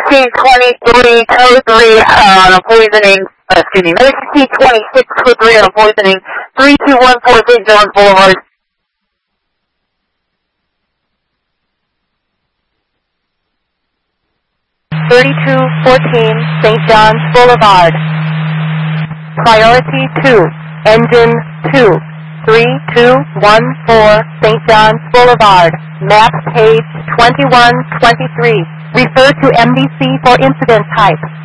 1623, code 3 on a poisoning, maybe 1626, code 3 on a poisoning, 3214 St. John's Boulevard. 3214 St. John's Boulevard. Priority 2, engine 2, 3214 St. John's Boulevard, map page 2123. Refer to MDC for incident type.